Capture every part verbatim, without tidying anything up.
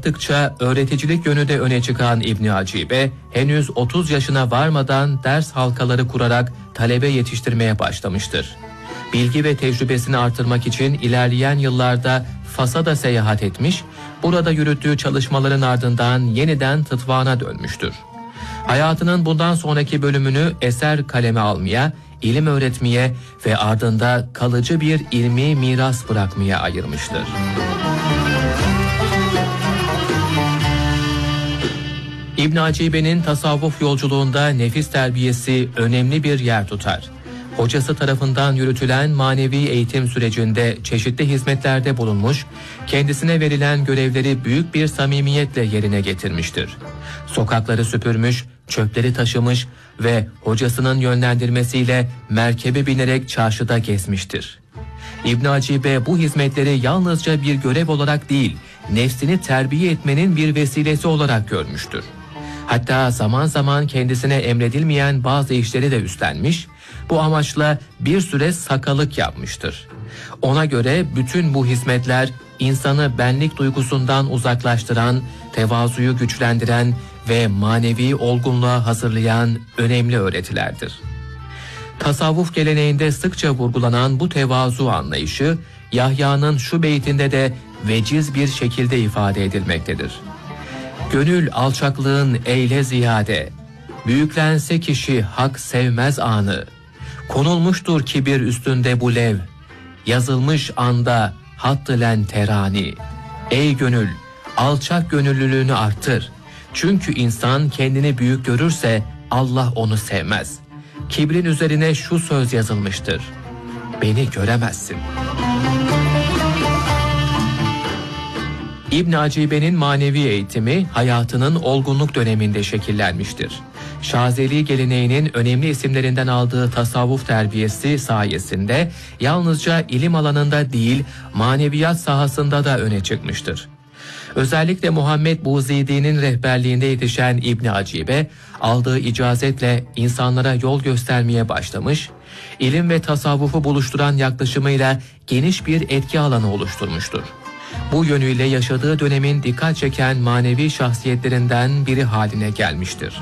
arttıkça öğreticilik yönü de öne çıkan İbn Acibe, henüz otuz yaşına varmadan ders halkaları kurarak talebe yetiştirmeye başlamıştır. Bilgi ve tecrübesini artırmak için ilerleyen yıllarda Fas'a da seyahat etmiş, burada yürüttüğü çalışmaların ardından yeniden Tıtvan'a dönmüştür. Hayatının bundan sonraki bölümünü eser kaleme almaya, ilim öğretmeye ve ardında kalıcı bir ilmi miras bırakmaya ayırmıştır. İbn Acibe'nin tasavvuf yolculuğunda nefis terbiyesi önemli bir yer tutar. Hocası tarafından yürütülen manevi eğitim sürecinde çeşitli hizmetlerde bulunmuş, kendisine verilen görevleri büyük bir samimiyetle yerine getirmiştir. Sokakları süpürmüş, çöpleri taşımış ve hocasının yönlendirmesiyle merkebe binerek çarşıda gezmiştir. İbn Acibe bu hizmetleri yalnızca bir görev olarak değil, nefsini terbiye etmenin bir vesilesi olarak görmüştür. Hatta zaman zaman kendisine emredilmeyen bazı işleri de üstlenmiş, bu amaçla bir süre sakalık yapmıştır. Ona göre bütün bu hizmetler insanı benlik duygusundan uzaklaştıran, tevazuyu güçlendiren ve manevi olgunluğa hazırlayan önemli öğretilerdir. Tasavvuf geleneğinde sıkça vurgulanan bu tevazu anlayışı, Yahya'nın şu beytinde de veciz bir şekilde ifade edilmektedir. Gönül alçaklığın eyle ziyade, büyüklense kişi hak sevmez anı, konulmuştur kibir üstünde bu lev, yazılmış anda hattılen terani. Ey gönül, alçak gönüllülüğünü arttır. Çünkü insan kendini büyük görürse Allah onu sevmez. Kibrin üzerine şu söz yazılmıştır: beni göremezsin. İbn Acibe'nin manevi eğitimi hayatının olgunluk döneminde şekillenmiştir. Şazeli geleneğinin önemli isimlerinden aldığı tasavvuf terbiyesi sayesinde yalnızca ilim alanında değil, maneviyat sahasında da öne çıkmıştır. Özellikle Muhammed Buzidi'nin rehberliğinde yetişen İbn Acibe, aldığı icazetle insanlara yol göstermeye başlamış, ilim ve tasavvufu buluşturan yaklaşımıyla geniş bir etki alanı oluşturmuştur. Bu yönüyle yaşadığı dönemin dikkat çeken manevi şahsiyetlerinden biri haline gelmiştir.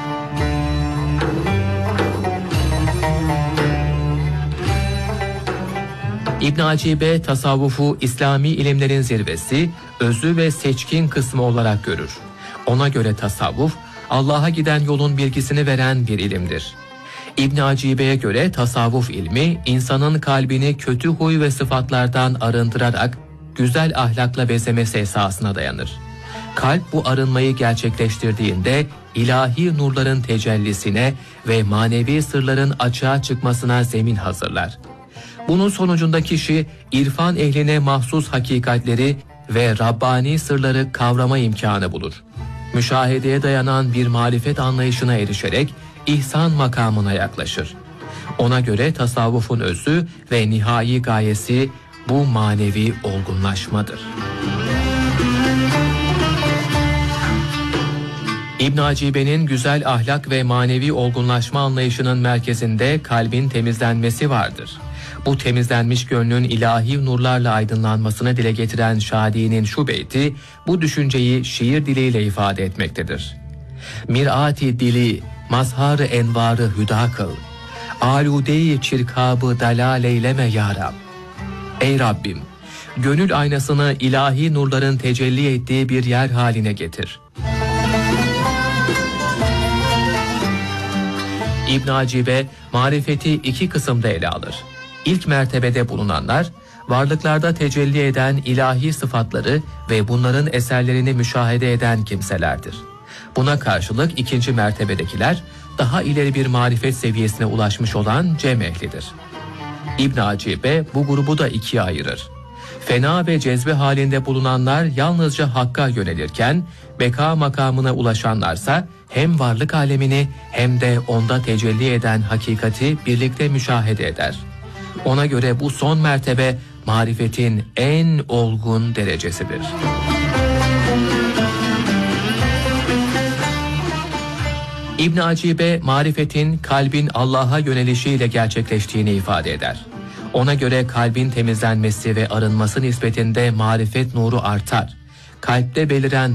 İbn Acibe tasavvufu İslami ilimlerin zirvesi, özü ve seçkin kısmı olarak görür. Ona göre tasavvuf, Allah'a giden yolun bilgisini veren bir ilimdir. İbn Acibe'ye göre tasavvuf ilmi, insanın kalbini kötü huy ve sıfatlardan arındırarak güzel ahlakla bezemesi esasına dayanır. Kalp bu arınmayı gerçekleştirdiğinde ilahi nurların tecellisine ve manevi sırların açığa çıkmasına zemin hazırlar. Bunun sonucunda kişi irfan ehline mahsus hakikatleri ve Rabbani sırları kavrama imkanı bulur. Müşahedeye dayanan bir marifet anlayışına erişerek ihsan makamına yaklaşır. Ona göre tasavvufun özü ve nihai gayesi bu manevi olgunlaşmadır. İbn Acibe'nin güzel ahlak ve manevi olgunlaşma anlayışının merkezinde kalbin temizlenmesi vardır. Bu temizlenmiş gönlün ilahi nurlarla aydınlanmasını dile getiren Şadi'nin şu beyti, bu düşünceyi şiir diliyle ifade etmektedir. Mir'ati dili, mazhar-ı envarı hüda kıl, alude-i çirkabı dalal eyleme ya Rab. Ey Rabbim, gönül aynasını ilahi nurların tecelli ettiği bir yer haline getir. İbn Acibe, marifeti iki kısımda ele alır. İlk mertebede bulunanlar, varlıklarda tecelli eden ilahi sıfatları ve bunların eserlerini müşahede eden kimselerdir. Buna karşılık ikinci mertebedekiler, daha ileri bir marifet seviyesine ulaşmış olan cem ehlidir. İbn Acibe bu grubu da ikiye ayırır. Fena ve cezbe halinde bulunanlar yalnızca Hakk'a yönelirken, beka makamına ulaşanlarsa hem varlık alemini hem de onda tecelli eden hakikati birlikte müşahede eder. Ona göre bu son mertebe marifetin en olgun derecesidir. İbn Acibe, marifetin kalbin Allah'a yönelişiyle gerçekleştiğini ifade eder. Ona göre kalbin temizlenmesi ve arınması nispetinde marifet nuru artar. Kalpte beliren